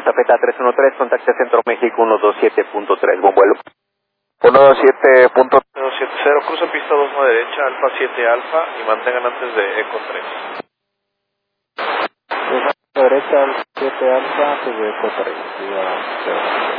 Zapeta 313, contacte Centro México 127.3, buen vuelo. 127.0, cruza pista 2 derecha, Alfa 7 Alfa y mantengan antes de Eco 3. Derecha, 7 Alfa, antes de Eco 3.